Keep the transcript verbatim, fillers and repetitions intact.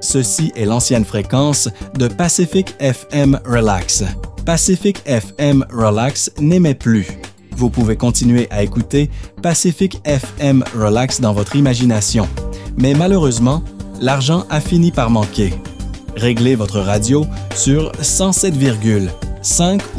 Ceci est l'ancienne fréquence de Pacific F M Relax. Pacific F M Relax n'émet plus. Vous pouvez continuer à écouter Pacific F M Relax dans votre imagination. Mais malheureusement, l'argent a fini par manquer. Réglez votre radio sur cent sept virgule cinq